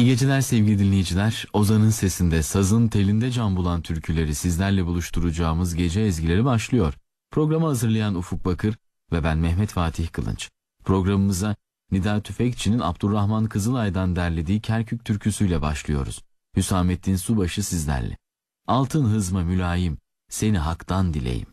İyi geceler sevgili dinleyiciler. Ozan'ın sesinde, sazın telinde can bulan türküleri sizlerle buluşturacağımız gece ezgileri başlıyor. Programı hazırlayan Ufuk Bakır ve ben Mehmet Fatih Kılınç. Programımıza Nida Tüfekçi'nin Abdurrahman Kızılay'dan derlediği Kerkük türküsüyle başlıyoruz. Hüsamettin Subaşı sizlerle. Altın hızma mülayim, seni haktan dileyim.